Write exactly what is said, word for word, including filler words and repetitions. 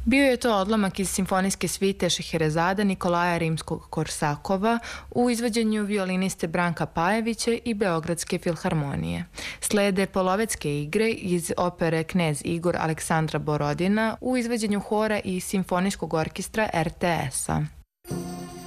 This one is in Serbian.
Bio je to odlomak iz simfonijske svite Šeherezada Nikolaja Rimskog-Korsakova u izvođenju violiniste Branka Pajevića i Beogradske filharmonije. Slede Polovetske igre iz opere Knez Igor Aleksandra Borodina u izvođenju hora i simfonijskog orkestra er te es-a.